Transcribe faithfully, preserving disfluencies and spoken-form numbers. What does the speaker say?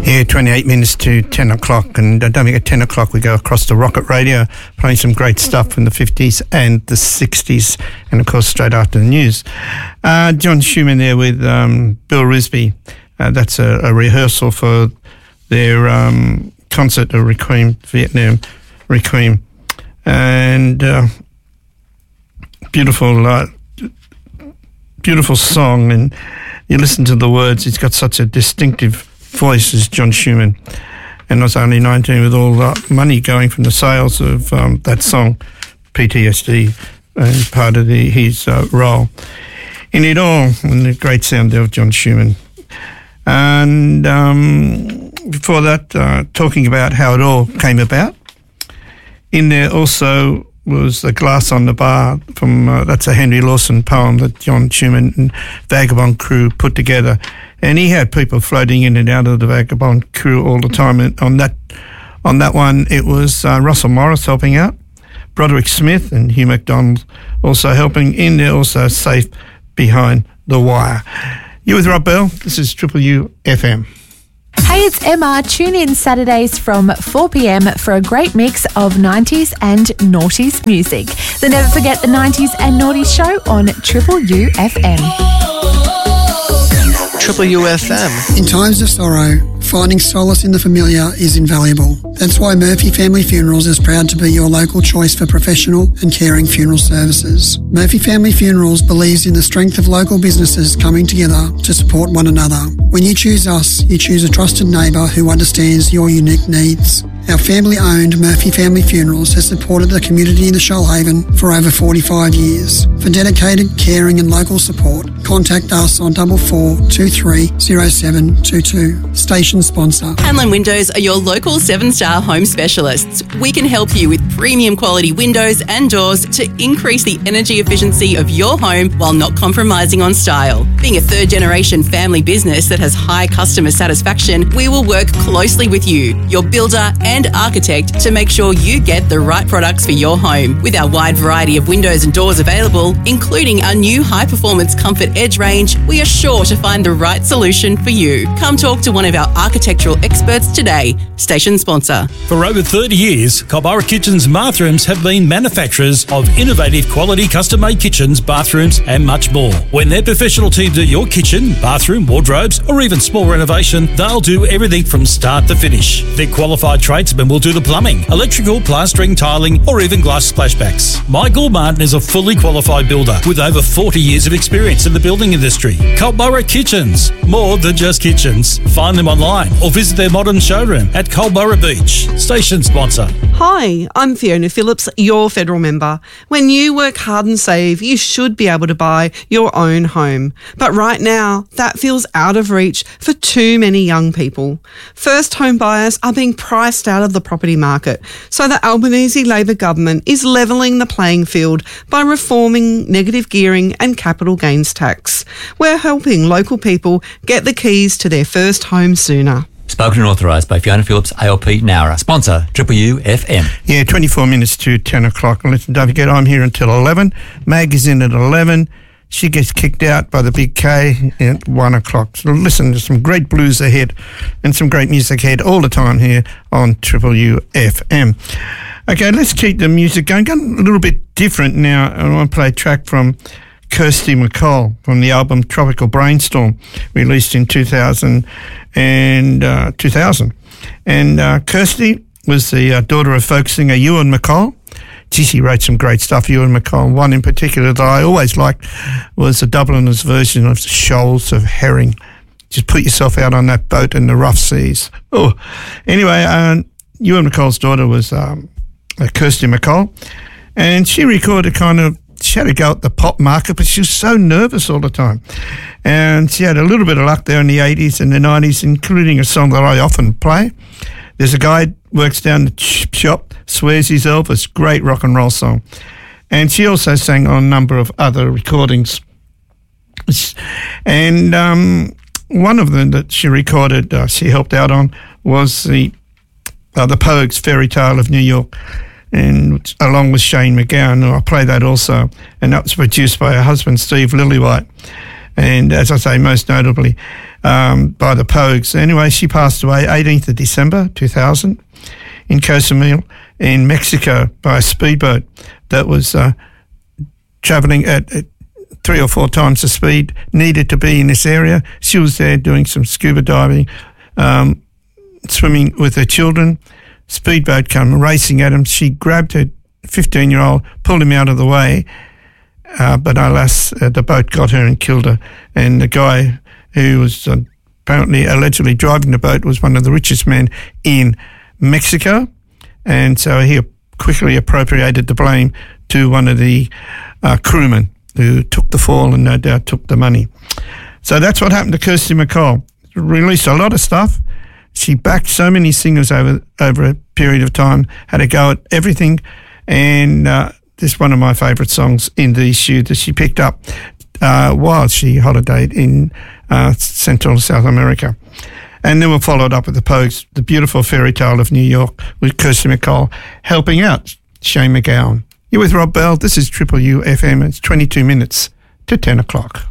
Yeah, twenty-eight minutes to ten o'clock, and uh, don't forget, ten o'clock we go across to Rocket Radio, playing some great stuff from the fifties and the sixties, and of course straight after the news. Uh, John Schumann there with um, Bill Risby. Uh, that's a, a rehearsal for their um, concert of Requiem, Vietnam Requiem, and uh, beautiful, uh, beautiful song. And you listen to the words; it's got such a distinctive voice as John Schumann, and was only nineteen with all the money going from the sales of um, that song, P T S D, and part of the, his uh, role in it all, and the great sound of John Schumann. And um, before that, uh, talking about how it all came about. In there also was The Glass on the Bar from, uh, that's a Henry Lawson poem that John Schumann and Vagabond Crew put together. And he had people floating in and out of the Vagabond Crew all the time. And on that on that one, it was uh, Russell Morris helping out, Broderick Smith and Hugh MacDonald also helping. In there also Safe Behind the Wire. You with Rob Bell. This is Triple U F M. Hey, it's Emma. Tune in Saturdays from four p.m. for a great mix of nineties and noughties music. The Never Forget the nineties and Noughties show on Triple U F M. Triple U F M. In times of sorrow, finding solace in the familiar is invaluable. That's why Murphy Family Funerals is proud to be your local choice for professional and caring funeral services. Murphy Family Funerals believes in the strength of local businesses coming together to support one another. When you choose us, you choose a trusted neighbour who understands your unique needs. Our family-owned Murphy Family Funerals has supported the community in the Shoalhaven for over forty-five years. For dedicated, caring and local support, contact us on double four two three zero seven two two. Station sponsor. Hanlon Windows are your local seven-star home specialists. We can help you with premium quality windows and doors to increase the energy efficiency of your home while not compromising on style. Being a third-generation family business that has high customer satisfaction, we will work closely with you, your builder and architect, to make sure you get the right products for your home. With our wide variety of windows and doors available, including our new high-performance Comfort Edge range, we are sure to find the right solution for you. Come talk to one of our architectural experts today. Station sponsor. For over thirty years, Culburra Kitchens Bathrooms have been manufacturers of innovative quality custom-made kitchens, bathrooms and much more. When their professional team do your kitchen, bathroom, wardrobes or even small renovation, they'll do everything from start to finish. Their qualified tradesmen will do the plumbing, electrical, plastering, tiling or even glass splashbacks. Michael Martin is a fully qualified builder with over forty years of experience in the building industry. Culburra Kitchens, more than just kitchens. Find them online or visit their modern showroom at Culburra Beach. Station sponsor. Hi, I'm Fiona Phillips, your federal member. When you work hard and save, you should be able to buy your own home. But right now, that feels out of reach for too many young people. First home buyers are being priced out of the property market, so the Albanese Labor government is levelling the playing field by reforming negative gearing and capital gains tax. We're helping local people get the keys to their first home sooner. Spoken and authorised by Fiona Phillips, A L P Nowra. Sponsor, Triple U F M. Yeah, twenty-four minutes to ten o'clock. And listen, don't forget, I'm here until eleven. Mag is in at eleven. She gets kicked out by the Big K at one o'clock. So listen, there's some great blues ahead and some great music ahead all the time here on Triple U F M. Okay, let's keep the music going. Going a little bit different now. I want to play a track from Kirsty MacColl from the album Tropical Brainstorm, released in two thousand. And uh, two thousand. And uh, Kirsty was the uh, daughter of folk singer Ewan MacColl. Gee, she wrote some great stuff, Ewan MacColl. One in particular that I always liked was the Dubliners' version of Shoals of Herring. Just put yourself out on that boat in the rough seas. Oh, anyway, uh, Ewan MacColl's daughter was um, uh, Kirsty MacColl, and she recorded kind of, she had to go at the pop market, but she was so nervous all the time. And she had a little bit of luck there in the eighties and the nineties, including a song that I often play. There's a guy works down the shop, swears he's Elvis, great rock and roll song. And she also sang on a number of other recordings. And um, one of them that she recorded, uh, she helped out on, was the uh, the Pogues' Fairy Tale of New York, and along with Shane McGowan, I play that also, and that was produced by her husband Steve Lillywhite, and as I say, most notably um, by the Pogues. Anyway, she passed away eighteenth of December two thousand in Cozumel in Mexico by a speedboat that was uh, travelling at, at three or four times the speed needed to be in this area. She was there doing some scuba diving, um, swimming with her children. Speedboat come racing at him. She grabbed her fifteen-year-old, pulled him out of the way, uh, but alas, uh, the boat got her and killed her. And the guy who was uh, apparently allegedly driving the boat was one of the richest men in Mexico, and so he quickly appropriated the blame to one of the uh, crewmen who took the fall and no doubt took the money. So that's what happened to Kirsty MacColl. Released a lot of stuff. She backed so many singers over over a period of time, had a go at everything, and uh, this is one of my favourite songs in the issue that she picked up uh, while she holidayed in uh, Central South America. And then we followed up with the Pogues, the beautiful fairy tale of New York, with Kirsty MacColl helping out Shane MacGowan. You're with Rob Bell. This is Triple U F M. It's twenty-two minutes to ten o'clock.